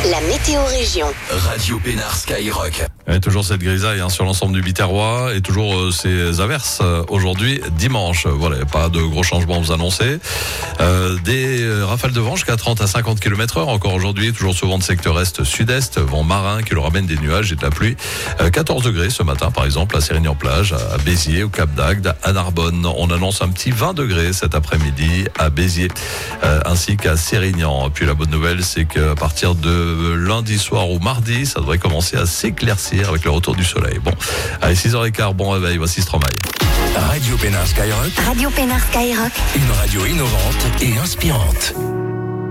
la météo région. Radio Pénard Skyrock. Et toujours cette grisaille sur l'ensemble du Biterrois et toujours ces averses aujourd'hui dimanche. Voilà, pas de gros changements vous annoncer. Des rafales de vent jusqu'à 30 à 50 km/h encore aujourd'hui, toujours sous vent de secteur est-sud-est, vent marin qui leur ramène des nuages et de la pluie. 14 degrés ce matin par exemple à Sérignan-Plage, à Béziers, au Cap d'Agde, à Narbonne. On annonce un petit 20 degrés cet après-midi à Béziers ainsi qu'à Sérignan. Puis la bonne nouvelle, c'est qu'à partir de lundi soir ou mardi, ça devrait commencer à s'éclaircir avec le retour du soleil. Bon, allez, 6h15, bon réveil, voici Stromae. Radio Pénard Skyrock. Radio Pénard Skyrock. Une radio innovante et inspirante.